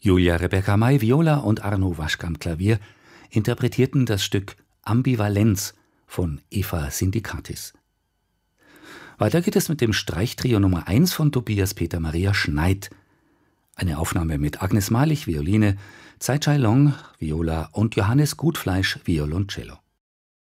Julia Rebecca May, Viola und Arno Waschke am Klavier interpretierten das Stück Ambivalenz von Eva Sindikatis. Weiter geht es mit dem Streichtrio Nummer 1 von Tobias Peter Maria Schneid. Eine Aufnahme mit Agnes Malich, Violine, Tsai Chai Long, Viola und Johannes Gutfleisch, Violoncello.